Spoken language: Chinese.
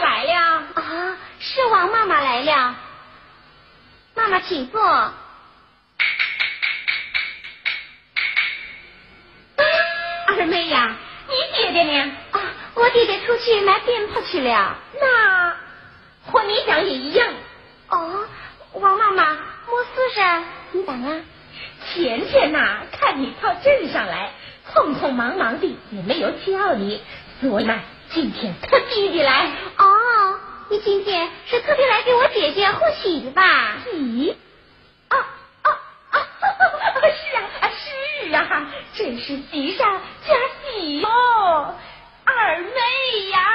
来了。 啊，是王妈妈来了。妈妈请坐。 二妹呀，你爹爹呢？ 啊，我爹爹出去买鞭炮去了。 那和你讲也一样。 哦，王妈妈，没事噻，你等啊。 前天呐，看你到镇上来，匆匆忙忙的，也没有叫你，所以嘛，今天特地的来。 哦，你今天是特别来给我姐姐贺喜的吧？ 咦？是啊，真是喜上加喜哦，二妹呀。